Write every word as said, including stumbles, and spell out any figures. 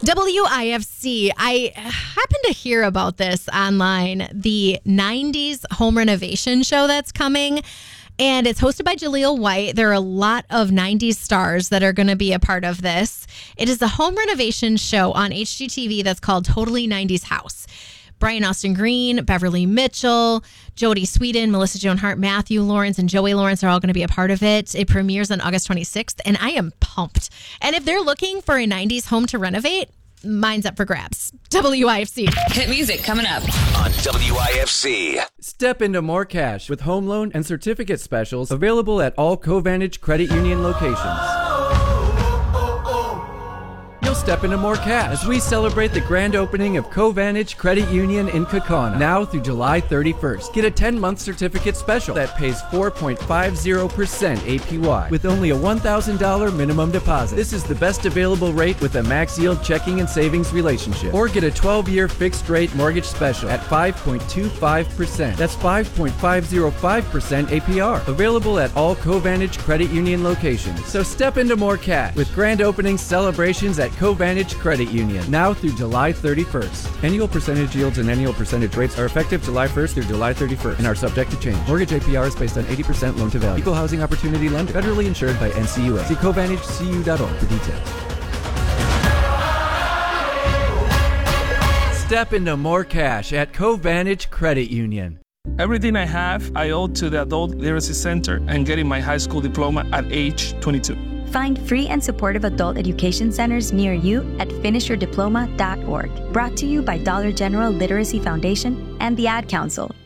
W I F C. I happened to hear about this online, the nineties home renovation show that's coming. And it's hosted by Jaleel White. There are a lot of nineties stars that are going to be a part of this. It is a home renovation show on H G T V that's called Totally nineties House. Brian Austin Green, Beverly Mitchell, Jodie Sweetin, Melissa Joan Hart, Matthew Lawrence, and Joey Lawrence are all going to be a part of it. It premieres on August twenty-sixth, and I am pumped. And if they're looking for a nineties home to renovate, mine's up for grabs. W I F C. Hit music coming up on W I F C. Step into more cash with home loan and certificate specials available at all Covantage Credit Union locations. You'll step into more cash as we celebrate the grand opening of Covantage Credit Union in Kaukauna now through July thirty-first. Get a ten-month certificate special that pays four point five zero percent A P Y with only a one thousand dollars minimum deposit. This is the best available rate with a max yield checking and savings relationship. Or get a twelve-year fixed rate mortgage special at five point two five percent. That's five point five zero five percent A P R. Available at all Covantage Credit Union locations. So step into more cash with grand opening celebrations at Covantage Credit Union now through July thirty-first. Annual percentage yields and annual percentage rates are effective July first through July thirty-first and are subject to change. Mortgage A P R is based on eighty percent loan to value. Equal housing opportunity lender. Federally insured by N C U A. See Covantage C U dot org for details. Step into more cash at Covantage Credit Union. Everything I have, I owe to the Adult Literacy Center and getting my high school diploma at age twenty-two. Find free and supportive adult education centers near you at finish your diploma dot org. Brought to you by Dollar General Literacy Foundation and the Ad Council.